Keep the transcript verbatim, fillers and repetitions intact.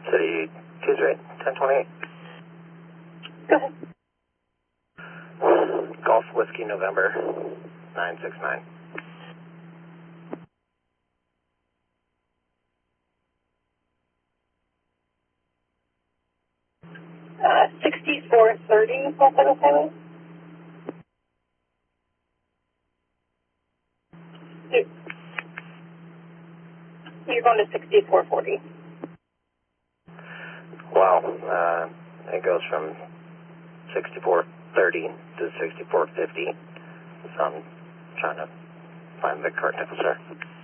City Tuesday, ten twenty-eight. Go ahead. Golf Whiskey November, nine six nine. Uh, sixty-four thirty, Los Angeles Highway. You're going to sixty-four forty. Wow, uh, it goes from sixty-four thirty to sixty-four fifty, so I'm trying to find the correct answer.